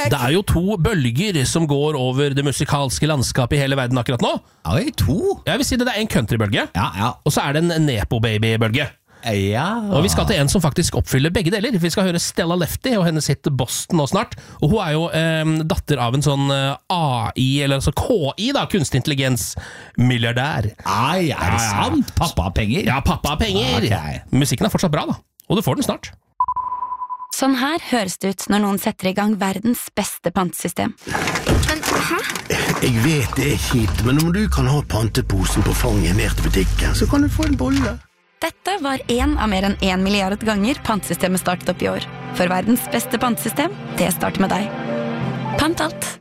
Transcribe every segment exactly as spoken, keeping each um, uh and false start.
Det er jo to bølger som går over det musikalske landskapet i hele verden akkurat nå. Oi, to? Jeg vil si det, det er en countrybølge, Ja, ja. og så er det en Nepo-baby-bølge. Ja. Og vi skal til en som faktisk oppfyller begge deler. Vi skal høre Stella Lefty og hennes hit Boston nå snart. Og hun er jo eh, datter av en sånn eh, A I, eller altså K I da, kunstig intelligens, milliardær. Ai, er det sant? Pappa har penger? Ja, pappa har penger. Ok. Musikken er fortsatt bra da, og du får den snart. Sånn her høres det ut når noen setter i gang verdens beste pantesystem. Men, hæ? Jeg vet det er kjipt, men om du kan ha panteposen på fanget ned til butikken, så kan du få en bolle. Dette var en av mer enn en milliard ganger pantesystemet startet opp i år. For verdens beste pantesystem, det starter med deg. Pant alt.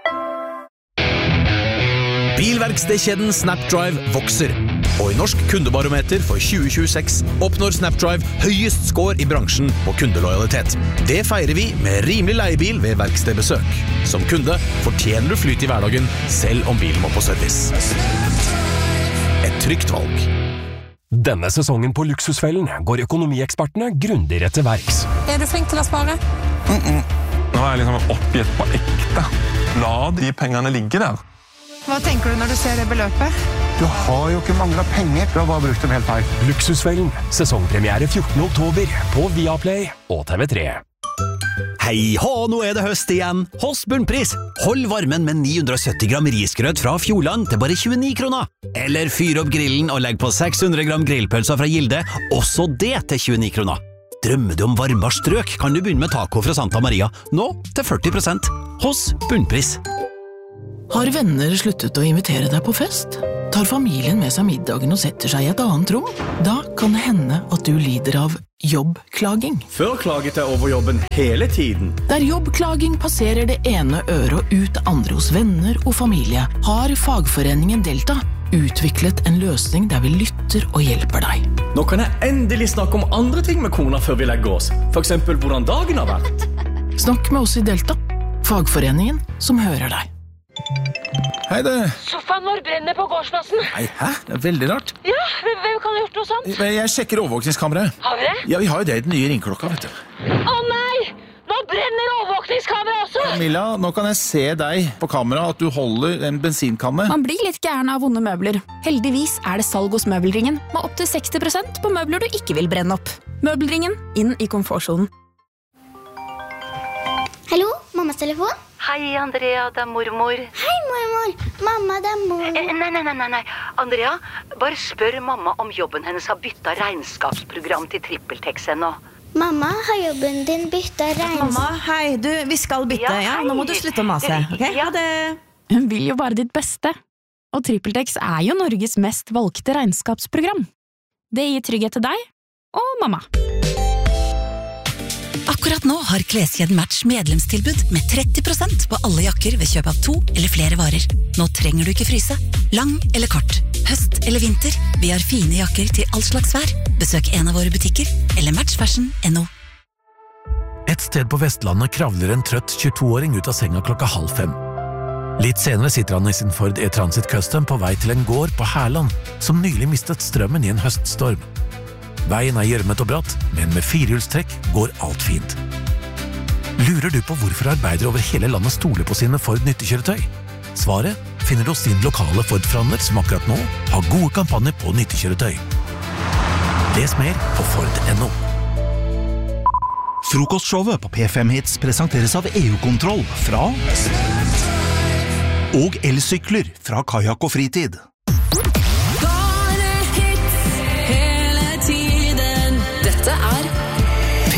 Bilverkstedkjeden Snapdrive vokser. Og i Norsk kundebarometer for tjue tjueseks oppnår Snapdrive høyest score i bransjen på kundelojalitet. Det feirer vi med rimelig leiebil ved verkstedbesøk. Som kunde fortjener du flyt i hverdagen, selv om bilen må på service. Et trygt valg. Denne sesongen på Luksusfellen går økonomiekspertene grundigere til verks. Er du flink til å spare? Mm-mm. Nå er jeg liksom oppgitt på ekte. La de pengene ligge der. Hva tenker du når du ser det beløpet? Du har jo ikke manglet penger, du har bare brukt dem helt feil. Luksusfellen, sesongpremiere fjortende oktober på Viaplay og T V tre. Hei hå, nå er det høst igjen. Hos Bunnpris. Hold varmen med ni hundre og sytti gram risgrøt fra Fjordland til bare tjueni kroner. Eller fyr opp grillen og legg på seks hundre gram grillpølser fra Gilde, også det til tjueni kroner. Drømmer du om varmere strøk, kan du begynne med taco fra Santa Maria, nå til førti prosent. Hos Bunnpris. Har venner sluttet å invitere deg på fest? Tar familien med seg middagen og setter seg i et annet rom? Da kan det hende at du lider av jobbklaging. Før klaget jeg over jobben hele tiden. Der jobbklaging passerer det ene øret og ut andre hos venner og familie, har fagforeningen Delta utviklet en løsning der vi lytter og hjelper deg. Nå kan jeg endelig snakke om andre ting med kona før vi legger oss. For eksempel hvordan dagen har vært. Snakk med oss i Delta, fagforeningen som hører deg. Hei det. Sofaen vår brenner på gårdsplassen. Nei, hæ? Det er veldig rart. Ja, hvem, hvem kan ha gjort noe sånt? Jeg, jeg sjekker overvåkningskameraet. Har vi det? Ja, vi har jo det i den nye ringklokka, vet du. Å nei! Nå brenner overvåkningskameraet også! Camilla, nå kan jeg se deg på kamera at du holder en bensinkanne. Man blir litt gæren av vonde møbler. Heldigvis er det salg hos Møbelringen, med opp til seksti prosent på møbler du ikke vil brenne opp. Møbelringen, inn i komfortsonen. Hallo, mammas telefon? Hei, Andrea, det er mormor. Hei, mormor. Mamma, det er mor. Eh, nei, nei, nei, nei. Andrea, bare spør mamma om jobben hennes har byttet regnskapsprogram til TrippelTex ennå. Mamma, har jobben din byttet regnskap? Mamma, hei, du, vi skal bytte, ja, ja nå må du slutte å mase, ok? Ja, det... Hun vil jo bare ditt beste. Og TrippelTex er jo Norges mest valgte regnskapsprogram. Det gir trygghet til deg og mamma. Akkurat nå har Kleskjeden Match medlemstilbud med tretti prosent på alle jakker ved kjøp av to eller flere varer. Nå trenger du ikke fryse. Lang eller kort, høst eller vinter, vi har fine jakker til all slags vær. Besøk en av våre butikker eller matchfashion punktum no. Et sted på Vestlandet kravler en trøtt tjueto-åring ut av senga klokka halv fem. Litt senere sitter han i sin Ford E-Transit Custom på vei til en gård på Herland, som nylig mistet strømmen i en høststorm. Veien er gjørmet og bratt, men med firehjulstrekk går alt fint. Lurer du på hvorfor arbeidere over hele landet stoler på sine Ford nyttekjøretøy? Svaret finner du hos din lokale Ford-forhandler som akkurat nå har gode kampanjer på nyttekjøretøy. Les mer på Ford punktum no. Frokostshowet på P fem Hits presenteres av E U-kontroll fra og elsykler fra Kajak og Fritid.